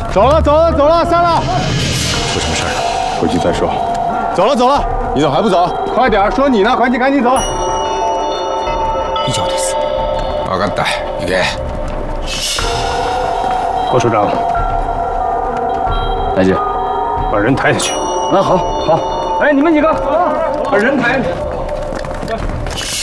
走了，走了，走了，散了。 出什么事儿了？ 回去再说。走了，走了。你怎么还不走？快点，说你呢，赶紧，赶紧走。 以上です。 分かった。行け。 侯首长， 来姐， 把人抬下去。 好。哎，你们几个把人抬。